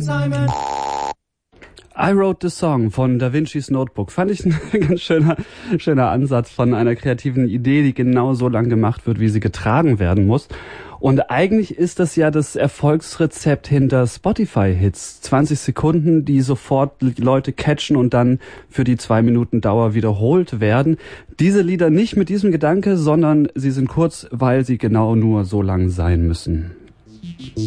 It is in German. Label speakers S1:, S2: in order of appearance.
S1: Simon.
S2: I Wrote the Song von Da Vinci's Notebook. Fand ich ein ganz schöner Ansatz von einer kreativen Idee, die genau so lang gemacht wird, wie sie getragen werden muss. Und eigentlich ist das ja das Erfolgsrezept hinter Spotify-Hits. 20 Sekunden, die sofort Leute catchen und dann für die 2 Minuten Dauer wiederholt werden. Diese Lieder nicht mit diesem Gedanke, sondern sie sind kurz, weil sie genau nur so lang sein müssen.